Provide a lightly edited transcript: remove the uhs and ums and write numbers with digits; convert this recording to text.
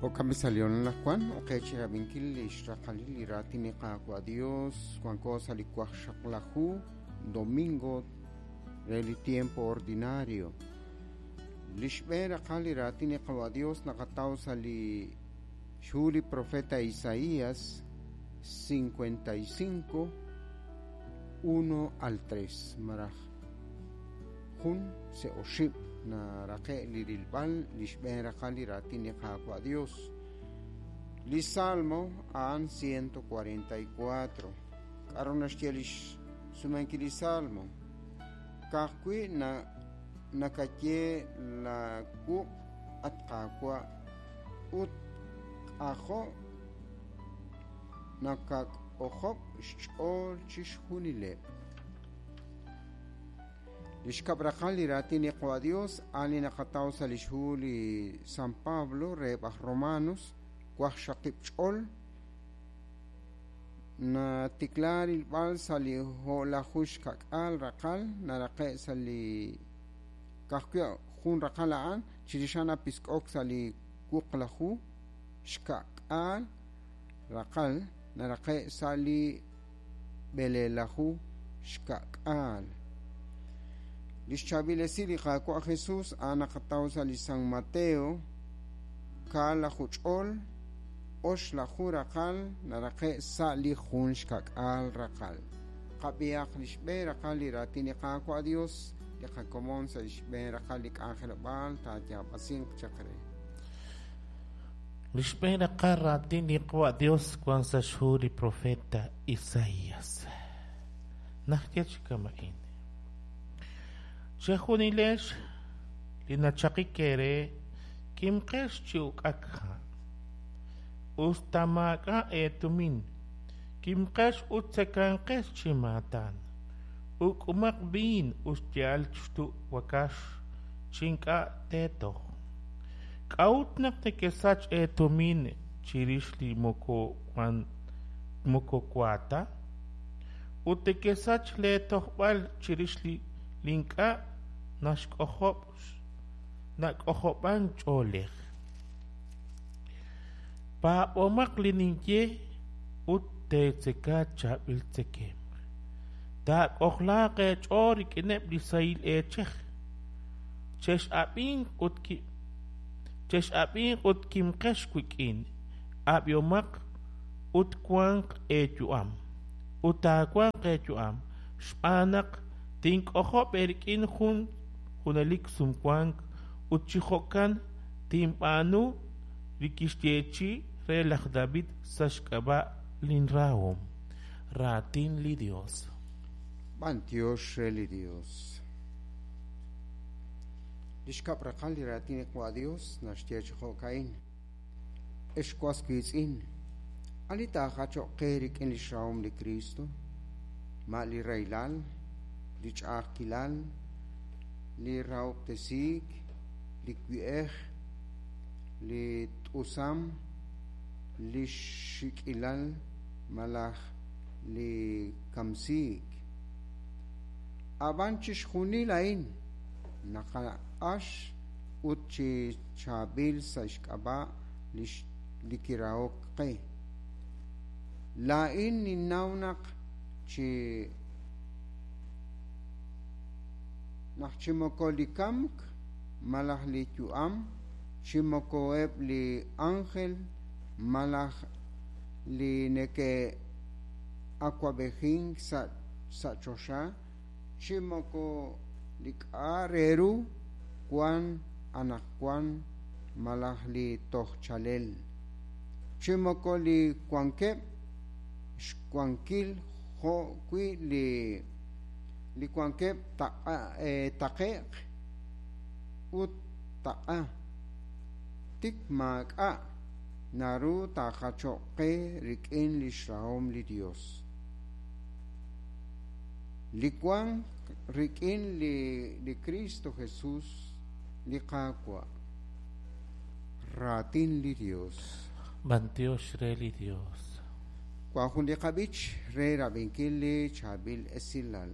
O kami salió en las cuan, o que chira vinkil ishrakalil iratini kakwa Dios, cuan cosa licuach shaklahu, domingo, reli tiempo ordinario. Lishbera kali iratini kakwa Dios, nakataw sali shuli profeta Isaías 55, 1 al 3, maraj. Jun se oshib. Na rake lirilbal lishbera kali ratini kakwa Dios. Li Salmo an 144. Karonashtielish sumenkili Salmo. Kakwi na nakatye la ku at kakwa ut aho nakak ohok shol chishunile. Lishkabrakal liratini kwa Dios, ali nakataw sa lishuli San Pablo, rebah Romanos, kwah shakipchol, na tiklar ilbal sa liho lahush kakal rakal, na rake sa li kakya hun rakalaan, chirishana piskok sa li kuklahu, shkakal, rakal, na rake sa li belelahu, shkakal. Lischabilesili kakwa Jesús ana katausa li San Mateo kala huchol osh la hurakal narake sa li hunshkak al rakal kabiak lishbe rakal li ratini kakwa Dios li kakomon sa lishbe rakal li angel bal tatya basing chakre lishbe rakal ratini kakwa Dios kwan sa shuri profeta Isaías nahkechikamain Chehunilesh linachakikere kimkesh chiukakha ustamaka etumin kimkesh utsekankesh chimatan ukumak bin ustial chtu wakash chinka teto kautnak tekesach etumin chirishli moko kwata utekesach letohbal chirishli linka nak'ojoban ch'olej pa omaq lininye uttetzeka chabiltzekem ta k'ojlaqe ch'ori k'ineb lisayil echej chex'ab'in utkimqex kwik'in ab'yomaq utkwanq echu'am utakwanq echu'am xb'anaq tink'ojob erk'in junalik sumkwank uchijokan timb'anu rikixtiechi relaj David sashk'aba linrawom ratin li Dios Bantios reli Dios Lishkaprakal li ratin kwa Dios nashtiachijo kain eshkwaskizin alita hacho qerik in lishrawom li Cristo ma li railal li ch'akilal li rauptesik li kwiej li t'usam li shikilal malach li kamsik abanchish junilain nakaash utchi chabil sa ishkaba li kiraoke lain ninaunak chi Nachimoko li kamk, malach li tuam, chimokoeb li ángel, malach li neke aquabejin sa chosha, chimoko li kareru, kwan anakwan, malach li tohchalel. Chimoko li kwankeb, shkwankil, ho kui li kwankeb taqeq ut taqa tikmaqa naru taqachoqe rik'in li shraom li Dios li kwan rik'in li Cristo Jesús li qaqwa ratin li Dios Bantios reli Dios kwa hundi qabich re rabinkili chabil esilal